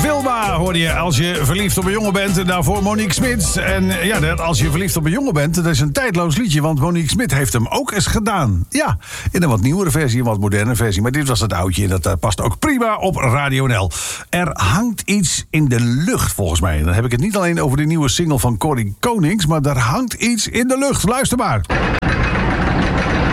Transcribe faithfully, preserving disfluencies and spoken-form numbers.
Wilma hoorde je als je verliefd op een jongen bent. Daarvoor Monique Smit. En ja, dat als je verliefd op een jongen bent, dat is een tijdloos liedje. Want Monique Smit heeft hem ook eens gedaan. Ja, in een wat nieuwere versie, een wat moderne versie. Maar dit was het oudje en dat uh, past ook prima op Radio N L. Er hangt iets in de lucht, volgens mij. Dan heb ik het niet alleen over de nieuwe single van Corrie Konings, maar er hangt iets in de lucht. Luister maar.